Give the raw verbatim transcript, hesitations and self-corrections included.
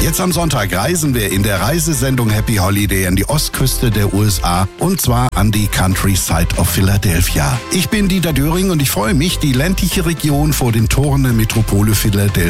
Jetzt am Sonntag reisen wir in der Reisesendung Happy Holiday an die Ostküste der U S A und zwar an die Countryside of Philadelphia. Ich bin Dieter Döring und ich freue mich, die ländliche Region vor den Toren der Metropole Philadelphia